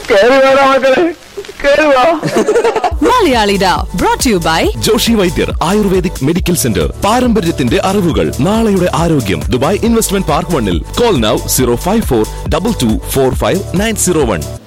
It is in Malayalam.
മലയാളിഡ brought to you by Joshi Vaidyar ayurvedic medical centre. പാരമ്പര്യത്തിന്റെ അറിവുകൾ, നാളെയുടെ ആരോഗ്യം. Dubai investment park 1. Call now 05422459901.